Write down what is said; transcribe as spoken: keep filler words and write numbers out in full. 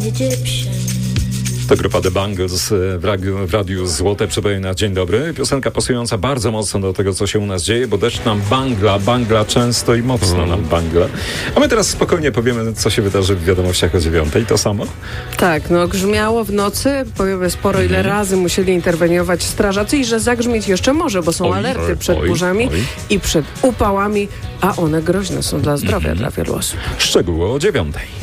To grupa The Bangles w radiu, w radiu Złote Przypomina. Dzień dobry. Piosenka pasująca bardzo mocno do tego, co się u nas dzieje, bo deszcz nam bangla, bangla często i mocno nam bangla. A my teraz spokojnie powiemy, co się wydarzy w wiadomościach o dziewiątej. To samo? Tak, no grzmiało w nocy, powiemy sporo, ile mhm. razy musieli interweniować strażacy i że zagrzmieć jeszcze może, bo są oj, alerty oj, przed oj, burzami oj. i przed upałami, a one groźne są dla zdrowia, mhm. dla wielu osób. Szczegóły o dziewiątej.